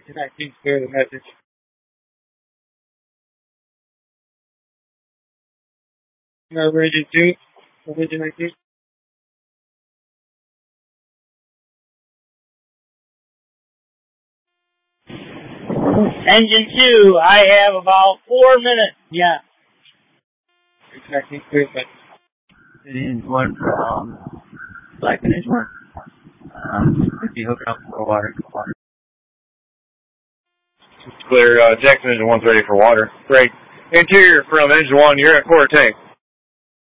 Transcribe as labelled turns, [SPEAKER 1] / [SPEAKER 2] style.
[SPEAKER 1] 19, clear the message. Region 2, Region 19.
[SPEAKER 2] Engine 2, I have about 4 minutes. Yeah.
[SPEAKER 1] Region 19, clear the message.
[SPEAKER 3] Engine 1, Black Engine 1. If you hook up for water.
[SPEAKER 4] Clear, Jackson Engine 1's ready for water. Great. Interior from Engine 1, you're at quarter tank.